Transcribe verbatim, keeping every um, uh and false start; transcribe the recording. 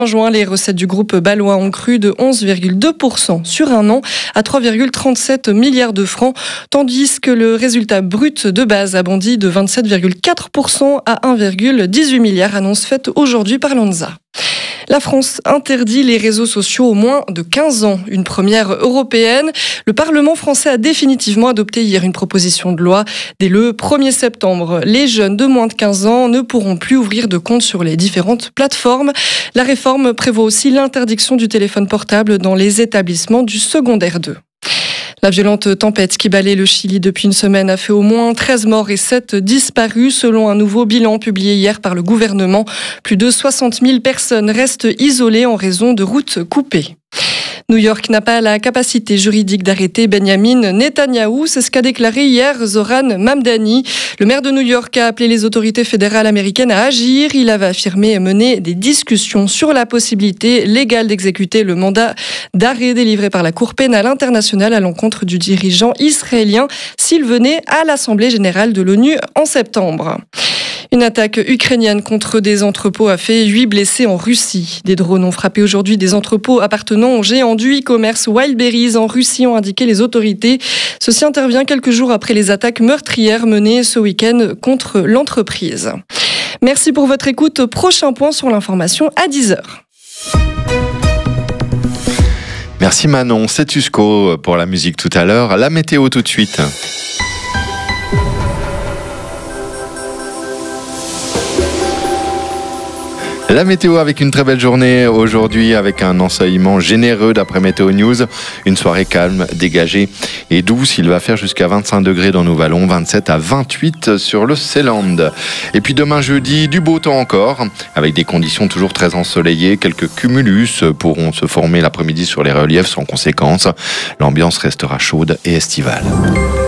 En juin, les recettes du groupe bâlois ont cru de onze virgule deux pour cent sur un an à trois virgule trente-sept milliards de francs, tandis que le résultat brut de base a bondi de vingt-sept virgule quatre pour cent à un virgule dix-huit milliards, annonce faite aujourd'hui par l'A N S A. La France interdit les réseaux sociaux aux moins de quinze ans, une première européenne. Le Parlement français a définitivement adopté hier une proposition de loi. Dès le premier septembre, les jeunes de moins de quinze ans ne pourront plus ouvrir de compte sur les différentes plateformes. La réforme prévoit aussi l'interdiction du téléphone portable dans les établissements du secondaire deux. La violente tempête qui balaie le Chili depuis une semaine a fait au moins treize morts et sept disparus selon un nouveau bilan publié hier par le gouvernement. Plus de soixante mille personnes restent isolées en raison de routes coupées. New York n'a pas la capacité juridique d'arrêter Benyamin Netanyahou, c'est ce qu'a déclaré hier Zoran Mamdani. Le maire de New York a appelé les autorités fédérales américaines à agir. Il avait affirmé mener des discussions sur la possibilité légale d'exécuter le mandat d'arrêt délivré par la Cour pénale internationale à l'encontre du dirigeant israélien s'il venait à l'Assemblée générale de l'ONU en septembre. Une attaque ukrainienne contre des entrepôts a fait huit blessés en Russie. Des drones ont frappé aujourd'hui des entrepôts appartenant au géant du e-commerce Wildberries en Russie, ont indiqué les autorités. Ceci intervient quelques jours après les attaques meurtrières menées ce week-end contre l'entreprise. Merci pour votre écoute. Prochain point sur l'information à dix heures. Merci Manon, c'est Tusco pour la musique tout à l'heure. La météo tout de suite. La météo avec une très belle journée aujourd'hui avec un ensoleillement généreux d'après Météo News. Une soirée calme, dégagée et douce. Il va faire jusqu'à vingt-cinq degrés dans nos vallons, vingt-sept à vingt-huit sur le Seeland. Et puis demain jeudi, du beau temps encore avec des conditions toujours très ensoleillées. Quelques cumulus pourront se former l'après-midi sur les reliefs sans conséquence. L'ambiance restera chaude et estivale.